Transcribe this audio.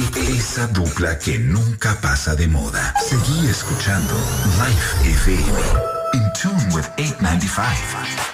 Esa dupla que nunca pasa de moda. Seguí escuchando Life FM. In tune with 895.